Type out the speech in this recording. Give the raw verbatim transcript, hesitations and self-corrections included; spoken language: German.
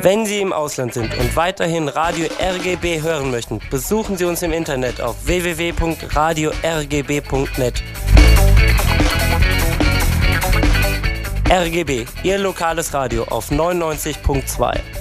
Wenn Sie im Ausland sind und weiterhin Radio R G B hören möchten, besuchen Sie uns im Internet auf w w w punkt radio r g b punkt net. R G B, Ihr lokales Radio auf neunundneunzig Komma zwei.